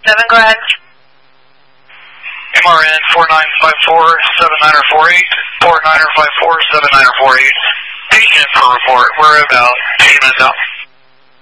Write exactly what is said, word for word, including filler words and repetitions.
seven, go ahead. M R N four nine five four seven nine four eight, four nine five four seven nine four eight. Patient for report. We're about eight minutes out.